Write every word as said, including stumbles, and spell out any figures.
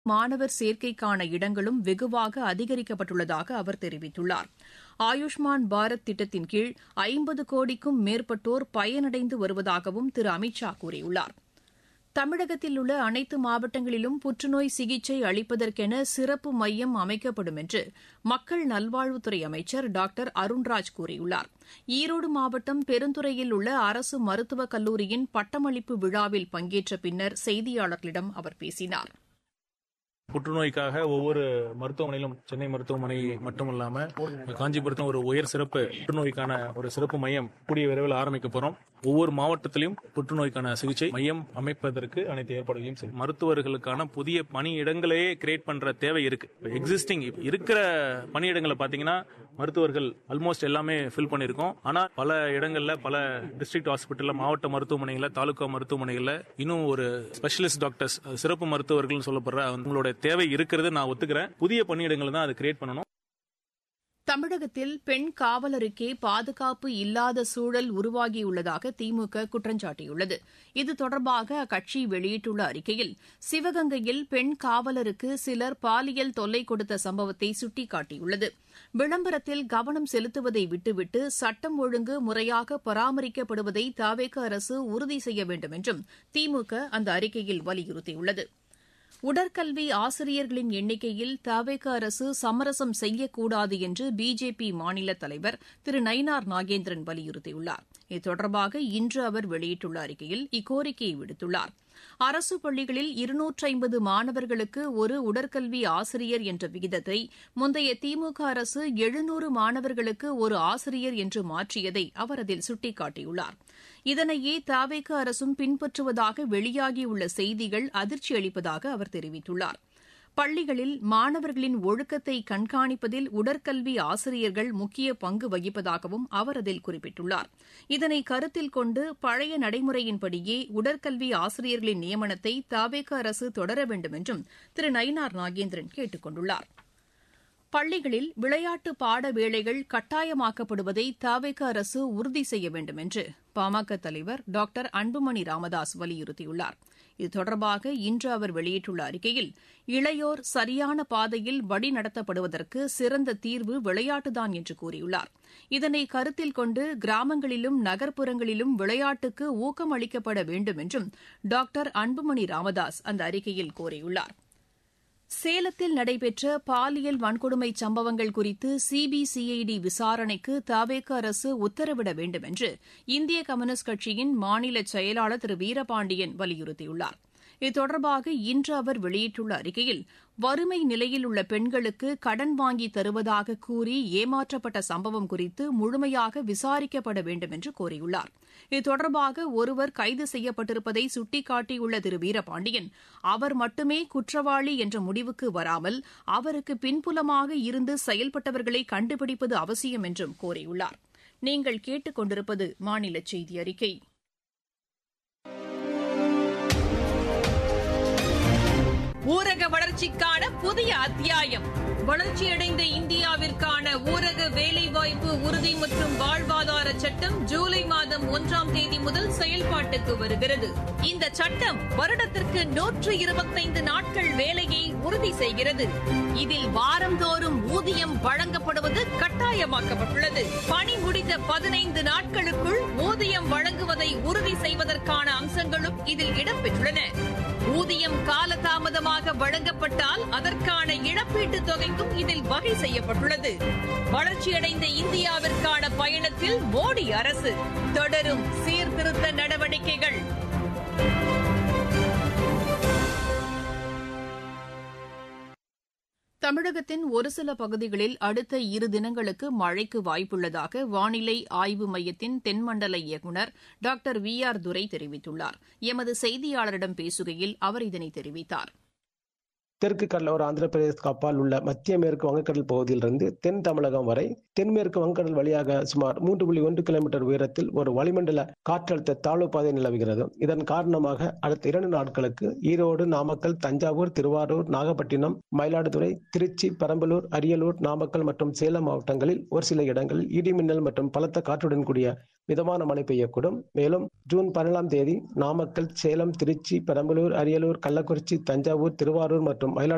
மாணவர் சேர்க்கைக்கான இடங்களும் வெகுவாக அதிகரிக்கப்பட்டுள்ளதாக அவர் தெரிவித்துள்ளார். ஆயுஷ்மான் பாரத் திட்டத்தின் கீழ் ஐம்பது கோடிக்கும் மேற்பட்டோர் பயனடைந்து வருவதாகவும் திரு அமித் ஷா கூறியுள்ளார். தமிழகத்தில் உள்ள அனைத்து மாவட்டங்களிலும் புற்றுநோய் சிகிச்சை அளிப்பதற்கென சிறப்பு மையம் அமைக்கப்படும் என்று மக்கள் நல்வாழ்வுத்துறை அமைச்சர் டாக்டர் அருண்ராஜ் கூறியுள்ளார். ஈரோடு மாவட்டம் பெருந்துறையில் உள்ள அரசு மருத்துவக் கல்லூரியின் பட்டமளிப்பு விழாவில் பங்கேற்ற பின்னர் செய்தியாளர்களிடம் அவர் பேசினார். புற்றுநோய்க்காக ஒவ்வொரு மருத்துவமனையிலும் சென்னை மருத்துவமனை மட்டுமல்லாம காஞ்சிபுரத்தில் ஒரு உயர் சிறப்பு புற்றுநோய்க்கான ஒரு சிறப்பு மையம் கூடிய விரைவில் ஆரம்பிக்க போறோம். ஒவ்வொரு மாவட்டத்திலும் புற்றுநோய்க்கான சிகிச்சை மையம் அமைப்பதற்கு அனைத்து ஏற்பாடுகளையும் செய்யும். மருத்துவர்களுக்கான புதிய பணியிடங்களையே கிரியேட் பண்ற தேவை இருக்கு. எக்ஸிஸ்டிங் இருக்கிற பணியிடங்களை பாத்தீங்கன்னா மருத்துவர்கள் ஆல்மோஸ்ட் எல்லாமே ஃபில் பண்ணிருக்கோம். ஆனா பல இடங்கள்ல பல டிஸ்ட்ரிக்ட் ஹாஸ்பிட்டல்ல, மாவட்ட மருத்துவமனைகள்ல, தாலுகா மருத்துவமனைகள்ல இன்னும் ஒரு ஸ்பெஷலிஸ்ட் டாக்டர்ஸ், சிறப்பு மருத்துவர்கள் சொல்லப்படுற அவங்களோட தேவை இருக்கிறது நான் ஒத்துக்கிறேன். புதிய பணியிடங்களை தான் அது கிரியேட் பண்ணணும். தமிழகத்தில் பெண் காவலருக்கே பாதுகாப்பு இல்லாத சூழல் உருவாகியுள்ளதாக திமுக குற்றம் சாட்டியுள்ளது. இது தொடர்பாக அக்கட்சி வெளியிட்டுள்ள அறிக்கையில், சிவகங்கையில் பெண் காவலருக்கு சிலர் பாலியல் தொல்லை கொடுத்த சம்பவத்தை சுட்டிக்காட்டியுள்ளது. விளம்பரத்தில் கவனம் செலுத்துவதை விட்டுவிட்டு சட்டம் ஒழுங்கு முறையாக பராமரிக்கப்படுவதை தவேக அரசு உறுதி செய்ய வேண்டும் என்றும் திமுக அந்த அறிக்கையில் வலியுறுத்தியுள்ளது. உடற்கல்வி ஆசிரியர்களின் எண்ணிக்கையில் தவேக அரசு சமரசம் செய்யக்கூடாது என்று பிஜேபி மாநில தலைவர் திரு நயினார் நாகேந்திரன் வலியுறுத்தியுள்ளார். இது தொடர்பாக இன்று அவர் வெளியிட்டுள்ள அறிக்கையில் இக்கோரிக்கையை விடுத்துள்ளார். அரசு பள்ளிகளில் இருநூற்று ஐம்பது மாணவர்களுக்கு ஒரு உடற்கல்வி ஆசிரியர் என்ற விகிதத்தை முந்தைய திமுக அரசு எழுநூறு மாணவர்களுக்கு ஒரு ஆசிரியர் என்று மாற்றியதை அவர் அதில் சுட்டிக்காட்டியுள்ளார். இதனையே தவேக அரசும் பின்பற்றுவதாக வெளியாகியுள்ள செய்திகள் அதிர்ச்சி அளிப்பதாக அவர் தெரிவித்துள்ளார். பள்ளிகளில் மாணவர்களின் ஒழுக்கத்தை கண்காணிப்பதில் உடற்கல்வி ஆசிரியர்கள் முக்கிய பங்கு வகிப்பதாகவும் அவர் அதில் குறிப்பிட்டுள்ளார். இதனை கருத்தில் கொண்டு பழைய நடைமுறையின்படியே உடற்கல்வி ஆசிரியர்களின் நியமனத்தை தவேக அரசு தொடர வேண்டும் என்றும் திரு நயினார் நாகேந்திரன் கேட்டுக் கொண்டுள்ளார். பள்ளிகளில் விளையாட்டு பாட வேளைகள் கட்டாயமாக்கப்படுவதை தவேக அரசு உறுதி செய்ய வேண்டும் என்று பாமக தலைவர் டாக்டர் அன்புமணி ராமதாஸ் வலியுறுத்தியுள்ளார். இது தொடர்பாக இன்று அவர் வெளியிட்டுள்ள அறிக்கையில், இளையோர் சரியான பாதையில் வழிநடத்தப்படுவதற்கு சிறந்த தீர்வு விளையாட்டுதான் என்று கூறியுள்ளார். இதனை கருத்தில் கொண்டு கிராமங்களிலும் நகர்ப்புறங்களிலும் விளையாட்டுக்கு ஊக்கம் அளிக்கப்பட வேண்டும் என்றும் டாக்டர் அன்புமணி ராமதாஸ் அந்த அறிக்கையில் கோரியுள்ளார். சேலத்தில் நடைபெற்ற பாலியல் வன்கொடுமை சம்பவங்கள் குறித்து சிபிசிஐடி விசாரணைக்கு தவேக அரசு உத்தரவிட வேண்டும் என்று இந்திய கம்யூனிஸ்ட் கட்சியின் மாநில செயலாளர் திரு வீரபாண்டியன் வலியுறுத்தியுள்ளார். இது தொடர்பாக இன்று அவர் வெளியிட்டுள்ள அறிக்கையில், வறுமை நிலையில் உள்ள பெண்களுக்கு கடன் வாங்கி தருவதாக கூறி ஏமாற்றப்பட்ட சம்பவம் குறித்து முழுமையாக விசாரிக்கப்பட வேண்டும் என்று கோரியுள்ளார். இது தொடர்பாக ஒருவர் கைது செய்யப்பட்டிருப்பதை சுட்டிக்காட்டியுள்ள திரு வீரபாண்டியன், அவர் மட்டுமே குற்றவாளி என்ற முடிவுக்கு வராமல் அவருக்கு பின்புலமாக இருந்து செயல்பட்டவர்களை கண்டுபிடிப்பது அவசியம் என்றும் கோரியுள்ளார். நீங்கள் கேட்டுக் கொண்டிருப்பது மாநில செய்தி அறிக்கை. ஊரக வளர்ச்சிக்கான புதிய அத்தியாயம். வளர்ச்சியடைந்த இந்தியாவிற்கான ஊரக வேலைவாய்ப்பு உறுதி மற்றும் வாழ்வாதார சட்டம் ஜூலை மாதம் ஒன்றாம் தேதி முதல் செயல்பாட்டுக்கு வருகிறது. இந்த சட்டம் வருடத்திற்கு நூற்று இருபத்தைந்து நாட்கள் வேலையை உறுதி செய்கிறது. இதில் வாரந்தோறும் ஊதியம் வழங்கப்படுவது கட்டாயமாக்கப்பட்டுள்ளது. பணி முடிந்த பதினைந்து நாட்களுக்குள் ஊதியம் வழங்குவதை உறுதி செய்வதற்கான அம்சங்களும் இதில் இடம்பெற்றுள்ளன. ஊதியம் காலதாமதமாக வழங்கப்பட்டால் அதற்கான இழப்பீட்டுத் தொகைக்கும் இதில் வகை செய்யப்பட்டுள்ளது. வளர்ச்சியடைந்த இந்தியாவிற்கான பயணத்தில் மோடி அரசு தொடரும் சீர்திருத்த நடவடிக்கைகள். தமிழகத்தின் ஒரு சில பகுதிகளில் அடுத்த இரு தினங்களுக்கு மழைக்கு வாய்ப்புள்ளதாக வானிலை ஆய்வு மையத்தின் தென்மண்டல இயக்குநர் டாக்டர் வி ஆர் துரை தெரிவித்துள்ளார். எமது செய்தியாளரிடம் பேசுகையில் அவர் இதனை தெரிவித்தார். தெற்கு கடலோர ஆந்திர பிரதேசத்துக்கு அப்பால் உள்ள மத்திய மேற்கு வங்கக்கடல் பகுதியிலிருந்து தென் தமிழகம் வரை தென்மேற்கு வங்கக்கடல் வழியாக சுமார் மூன்று புள்ளி ஒன்று கிலோமீட்டர் உயரத்தில் ஒரு வளிமண்டல காற்றழுத்த தாழ்வு பாதை நிலவுகிறது. இதன் காரணமாக அடுத்த இரண்டு நாட்களுக்கு ஈரோடு, நாமக்கல், தஞ்சாவூர், திருவாரூர், நாகப்பட்டினம், மயிலாடுதுறை, திருச்சி, பெரம்பலூர், அரியலூர், நாமக்கல் மற்றும் சேலம் மாவட்டங்களில் ஒரு சில இடங்களில் இடி மின்னல் மற்றும் பலத்த காற்றுடன் கூடிய மிதமான மழை பெய்யக்கூடும். மேலும் ஜூன் பதினேழாம் தேதி நாமக்கல், சேலம், திருச்சி, பெரம்பலூர், அரியலூர், கள்ளக்குறிச்சி, தஞ்சாவூர், திருவாரூர் மற்றும் மயிலாடுதுறை